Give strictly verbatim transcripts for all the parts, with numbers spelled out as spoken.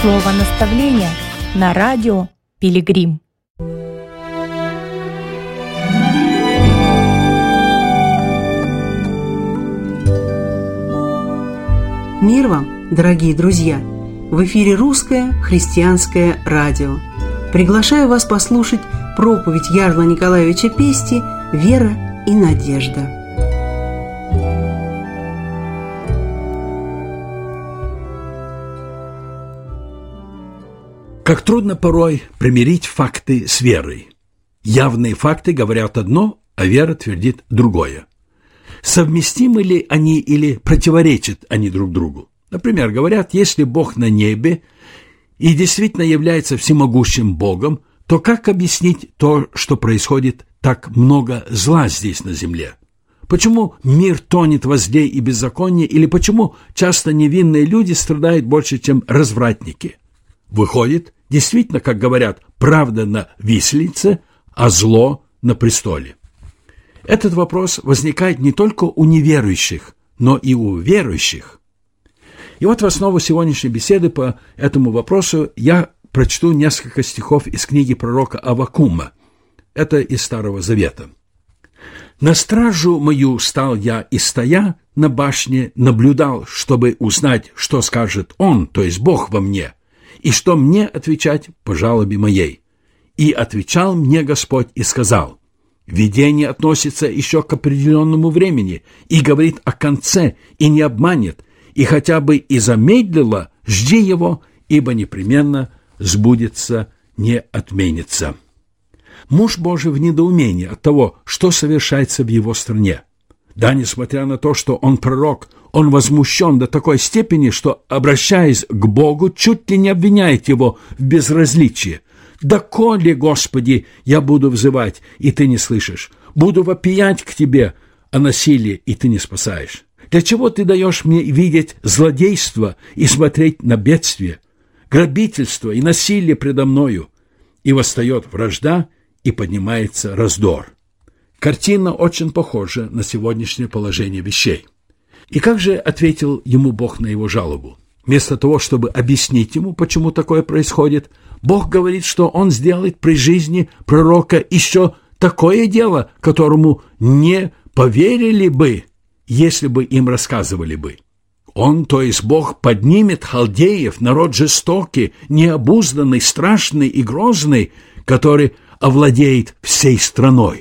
Слово наставления на радио Пилигрим. Мир вам, дорогие друзья! В эфире Русское христианское радио. Приглашаю вас послушать проповедь Ярла Николаевича Пести «Вера и надежда». Как трудно порой примирить факты с верой. Явные факты говорят одно, а вера твердит другое. Совместимы ли они или противоречат они друг другу? Например, говорят, если Бог на небе и действительно является всемогущим Богом, то как объяснить то, что происходит так много зла здесь на земле? Почему мир тонет во зле и беззаконии, или почему часто невинные люди страдают больше, чем развратники? Выходит, действительно, как говорят, правда на виселице, а зло на престоле. Этот вопрос возникает не только у неверующих, но и у верующих. И вот в основу сегодняшней беседы по этому вопросу я прочту несколько стихов из книги пророка Аввакума. Это из Старого Завета. «На стражу мою стал я и, стоя на башне, наблюдал, чтобы узнать, что скажет он, то есть Бог во мне, и что мне отвечать по жалобе моей. И отвечал мне Господь и сказал: видение относится еще к определенному времени и говорит о конце, и не обманет, и хотя бы и замедлило, жди его, ибо непременно сбудется, не отменится». Муж Божий в недоумении от того, что совершается в его стране. Да, несмотря на то, что он пророк, он возмущен до такой степени, что, обращаясь к Богу, чуть ли не обвиняет его в безразличии. «Доколе, Господи, я буду взывать, и ты не слышишь? Буду вопиять к тебе о насилии, и ты не спасаешь? Для чего ты даешь мне видеть злодейство и смотреть на бедствие, грабительство и насилие предо мною?» И восстает вражда, и поднимается раздор. Картина очень похожа на сегодняшнее положение вещей. И как же ответил ему Бог на его жалобу? Вместо того, чтобы объяснить ему, почему такое происходит, Бог говорит, что он сделает при жизни пророка еще такое дело, которому не поверили бы, если бы им рассказывали бы. Он, то есть Бог, поднимет халдеев, народ жестокий, необузданный, страшный и грозный, который овладеет всей страной.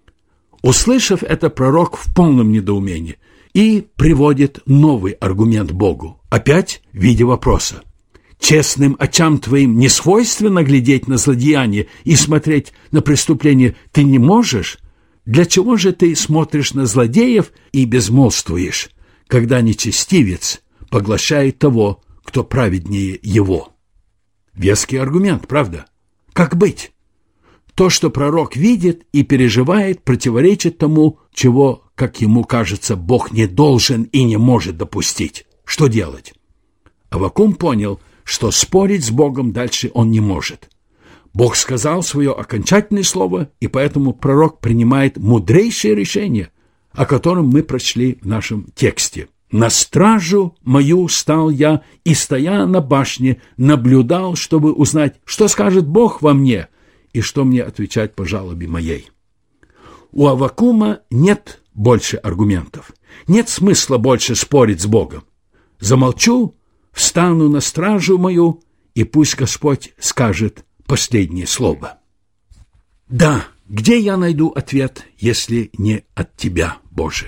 Услышав это, пророк в полном недоумении и приводит новый аргумент Богу, опять в виде вопроса. «Честным очам твоим не свойственно глядеть на злодеяние и смотреть на преступление ты не можешь? Для чего же ты смотришь на злодеев и безмолвствуешь, когда нечестивец поглощает того, кто праведнее его?» Веский аргумент, правда? Как быть? То, что пророк видит и переживает, противоречит тому, чего, как ему кажется, Бог не должен и не может допустить. Что делать? Аввакум понял, что спорить с Богом дальше он не может. Бог сказал свое окончательное слово, и поэтому пророк принимает мудрейшее решение, о котором мы прочли в нашем тексте. «На стражу мою стал я, и, стоя на башне, наблюдал, чтобы узнать, что скажет Бог во мне, и что мне отвечать по жалобе моей». У Аввакума нет больше аргументов, нет смысла больше спорить с Богом. Замолчу, встану на стражу мою, и пусть Господь скажет последнее слово. Да, где я найду ответ, если не от Тебя, Боже?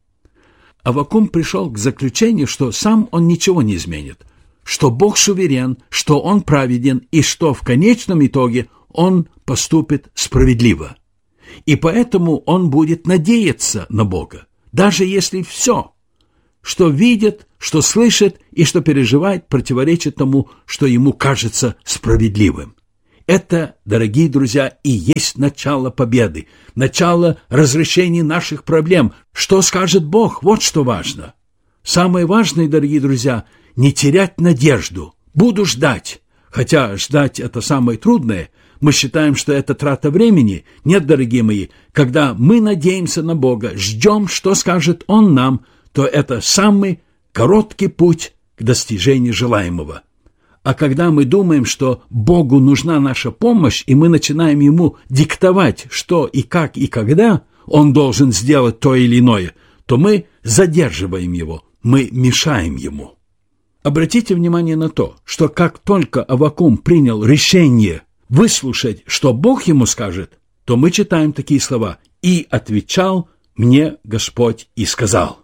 Аввакум пришел к заключению, что сам он ничего не изменит, что Бог суверен, что Он праведен и что в конечном итоге Он поступит справедливо. И поэтому он будет надеяться на Бога, даже если все, что видит, что слышит и что переживает, противоречит тому, что ему кажется справедливым. Это, дорогие друзья, и есть начало победы, начало разрешения наших проблем. Что скажет Бог? Вот что важно. Самое важное, дорогие друзья, не терять надежду. Буду ждать. Хотя ждать – это самое трудное. Мы считаем, что это трата времени. Нет, дорогие мои, когда мы надеемся на Бога, ждем, что скажет Он нам, то это самый короткий путь к достижению желаемого. А когда мы думаем, что Богу нужна наша помощь, и мы начинаем Ему диктовать, что и как и когда Он должен сделать то или иное, то мы задерживаем Его, мы мешаем Ему. Обратите внимание на то, что как только Аввакум принял решение выслушать, что Бог ему скажет, то мы читаем такие слова: «И отвечал мне Господь и сказал».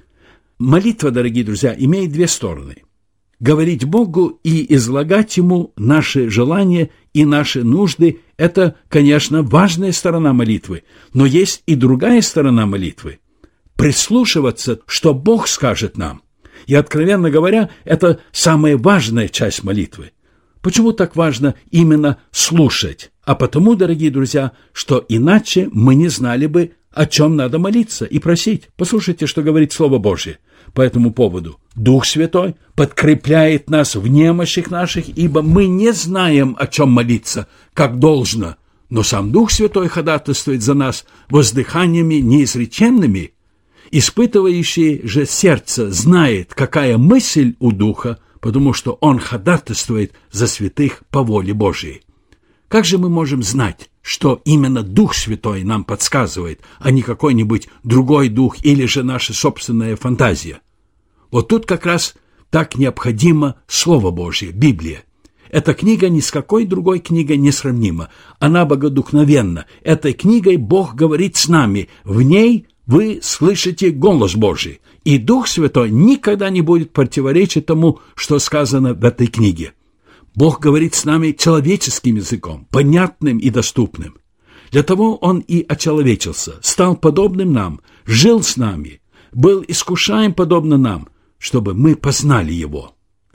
Молитва, дорогие друзья, имеет две стороны. Говорить Богу и излагать Ему наши желания и наши нужды – это, конечно, важная сторона молитвы, но есть и другая сторона молитвы – прислушиваться, что Бог скажет нам. И, откровенно говоря, это самая важная часть молитвы. Почему так важно именно слушать? А потому, дорогие друзья, что иначе мы не знали бы, о чем надо молиться и просить. Послушайте, что говорит Слово Божье по этому поводу. Дух Святой подкрепляет нас в немощах наших, ибо мы не знаем, о чем молиться, как должно, но сам Дух Святой ходатайствует за нас воздыханиями неизреченными. Испытывающий же сердце знает, какая мысль у Духа, потому что он ходатайствует за святых по воле Божией. Как же мы можем знать, что именно Дух Святой нам подсказывает, а не какой-нибудь другой дух или же наша собственная фантазия? Вот тут как раз так необходимо Слово Божье, Библия. Эта книга ни с какой другой книгой не сравнима. Она богодухновенна. Этой книгой Бог говорит с нами. В ней вы слышите голос Божий. И Дух Святой никогда не будет противоречить тому, что сказано в этой книге. Бог говорит с нами человеческим языком, понятным и доступным. Для того Он и очеловечился, стал подобным нам, жил с нами, был искушаем подобно нам, чтобы мы познали Его.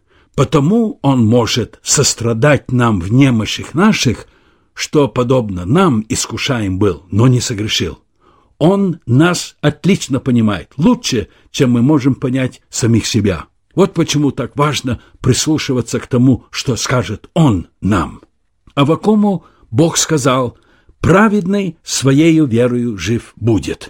Потому Он может сострадать нам в немощах наших, что, подобно нам, искушаем был, но не согрешил. Он нас отлично понимает, лучше, чем мы можем понять самих себя. Вот почему так важно прислушиваться к тому, что скажет Он нам. Аввакуму Бог сказал: «Праведный своею верою жив будет».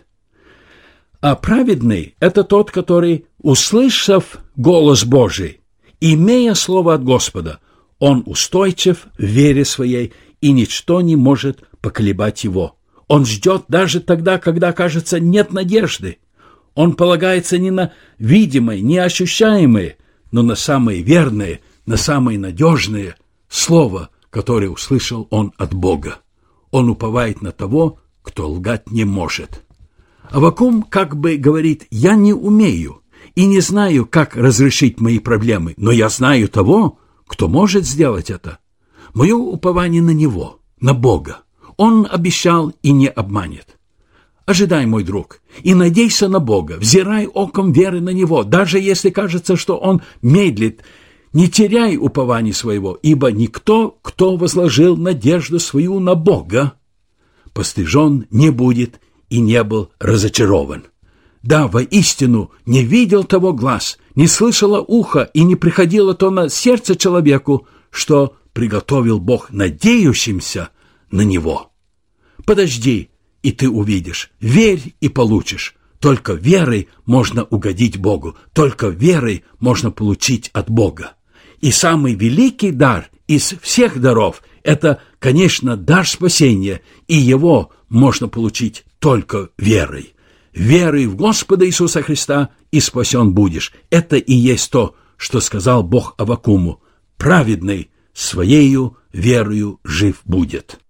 А праведный – это тот, который, услышав голос Божий, имея слово от Господа, он устойчив в вере своей, и ничто не может поколебать его. Он ждет даже тогда, когда, кажется, нет надежды. Он полагается не на видимое, не ощущаемое, но на самое верное, на самое надежное слово, которое услышал он от Бога. Он уповает на того, кто лгать не может. Аввакум как бы говорит: «Я не умею и не знаю, как разрешить мои проблемы, но я знаю того, кто может сделать это. Мое упование на Него, на Бога. Он обещал и не обманет. Ожидай, мой друг, и надейся на Бога, взирай оком веры на Него, даже если кажется, что Он медлит. Не теряй упования своего, ибо никто, кто возложил надежду свою на Бога, постыжен не будет и не был разочарован. Да, воистину, не видел того глаз, не слышало ухо и не приходило то на сердце человеку, что приготовил Бог надеющимся на Него. Подожди, и ты увидишь, верь и получишь. Только верой можно угодить Богу, только верой можно получить от Бога. И самый великий дар из всех даров – это, конечно, дар спасения, и его можно получить только верой. Веруй в Господа Иисуса Христа, и спасен будешь. Это и есть то, что сказал Бог Аввакуму: «Праведный своею верою жив будет».